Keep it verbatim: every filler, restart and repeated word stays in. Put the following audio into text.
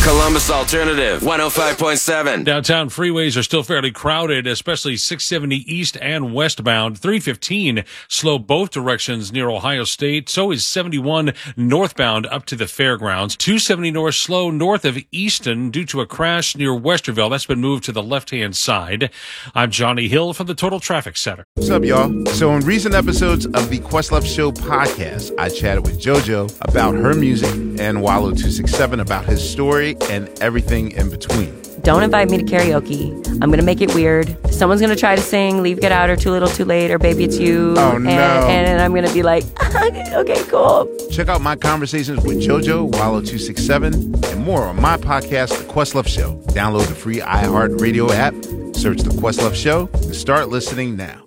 Columbus Alternative one oh five point seven. Downtown freeways are still fairly crowded, especially six seventy east and westbound. three fifteen slow both directions near Ohio State. So is seventy-one northbound up to the fairgrounds. two seventy north slow north of Easton due to a crash near Westerville. That's been moved to the left-hand side. I'm Johnny Hill from the Total Traffic Center. What's up, y'all? So in recent episodes of the Questlove Show podcast, I chatted with JoJo about her music and Wallow two sixty-seven about his story and everything in between. Don't invite me to karaoke. I'm going to make it weird. Someone's going to try to sing Leave, Get Out, or Too Little, Too Late, or Baby It's You. Oh, and, no. And I'm going to be like, okay, cool. Check out my conversations with JoJo, Wallow two sixty-seven, and more on my podcast, The Questlove Show. Download the free iHeartRadio app, search The Questlove Show, and start listening now.